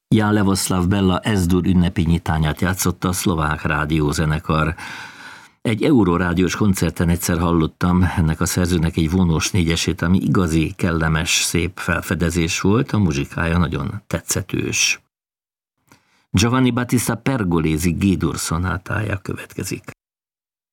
Jan Levoslav Bella S-dur ünnepi nyitányát játszotta a szlovák rádiózenekar. Egy Eurorádiós koncerten egyszer hallottam ennek a szerzőnek egy vonós négyesét, ami igazi, kellemes, szép felfedezés volt, a muzsikája nagyon tetszetős. Giovanni Battista Pergolesi G-dur szonátája következik.